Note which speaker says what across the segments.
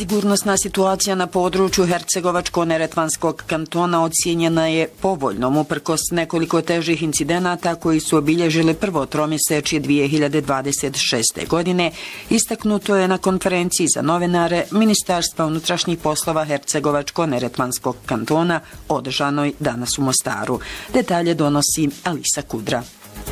Speaker 1: Sigurnosna situacija na području Hercegovačko-neretvanskog kantona ocijenjena je povoljnom uprkos nekoliko težih incidenata koji su obilježili prvo tromjesečje 2026. godine, istaknuto je na konferenciji za novinare Ministarstva unutrašnjih poslova Hercegovačko-neretvanskog kantona održanoj danas u Mostaru. Detalje donosi Alisa Kudra.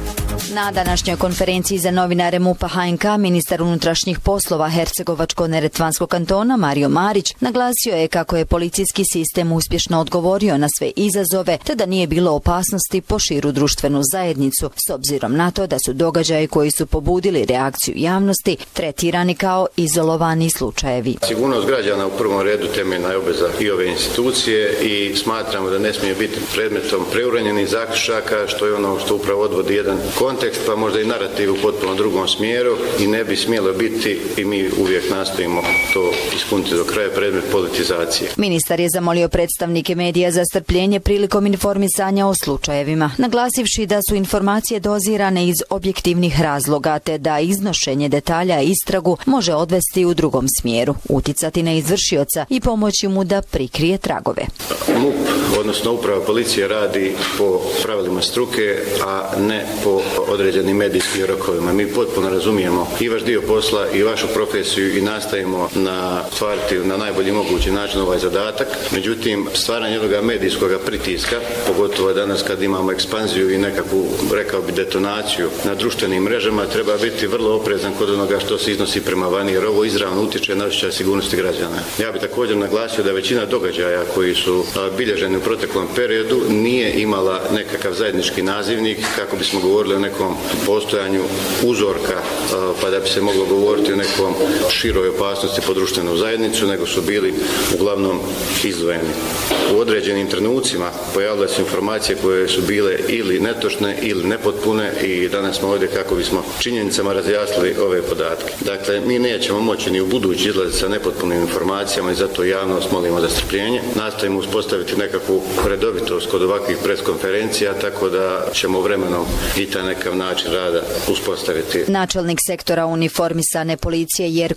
Speaker 2: Na današnjoj konferenciji za novinare MUP-a HNK ministar unutrašnjih poslova Hercegovačko-neretvanskog kantona Mario Marić naglasio je kako je policijski sistem uspješno odgovorio na sve izazove te da nije bilo opasnosti po širu društvenu zajednicu s obzirom na to da su događaji koji su pobudili reakciju javnosti tretirani kao izolovani slučajevi.
Speaker 3: Sigurnost građana u prvom redu temeljna je obveza i ove institucije i smatramo da ne smije biti predmetom preuranjenih zaključaka, što je ono što upravo odvodi jedan kontekst, pa možda i narativ u potpuno drugom smjeru i ne bi smjelo biti, i mi uvijek nastojimo to ispuniti do kraja, predmet politizacije.
Speaker 2: Ministar je zamolio predstavnike medija za strpljenje prilikom informisanja o slučajevima, naglasivši da su informacije dozirane iz objektivnih razloga te da iznošenje detalja istragu može odvesti u drugom smjeru, uticati na izvršioca i pomoći mu da prikrije tragove.
Speaker 3: MUP, odnosno uprava policije, radi po pravilima struke, a ne po određenim medijskim rokovima. Mi potpuno razumijemo i vaš dio posla i vašu profesiju i nastavimo stvariti na najbolji mogući način ovaj zadatak. Međutim, stvaranje jednoga medijskog pritiska, pogotovo danas kad imamo ekspanziju i nekakvu, rekao bi, detonaciju na društvenim mrežama, treba biti vrlo oprezan kod onoga što se iznosi prema vani, jer ovo izravno utječe na osjećaj sigurnosti građana. Ja bih također naglasio da većina događaja koji su bilježeni u proteklom periodu nije imala nekakav zajednički nazivnik kako bismo govorili o nekom postojanju uzorka, pa da bi se moglo govoriti o nekom široj opasnosti po društvenu zajednicu, nego su bili uglavnom izdvojeni. U određenim trenucima pojavile su informacije koje su bile ili netočne ili nepotpune i danas smo ovdje kako bismo činjenicama razjasnili ove podatke. Dakle, mi nećemo moći ni u budući izlaziti sa nepotpunim informacijama i zato javnost molimo za strpljenje. Nastojimo uspostaviti nekakvu redovitost kod ovakvih preskonferencija, tako da ćemo vremenom i taj nekav način rada uspostaviti.
Speaker 2: Načelnik sektora uniformisane policije Jerko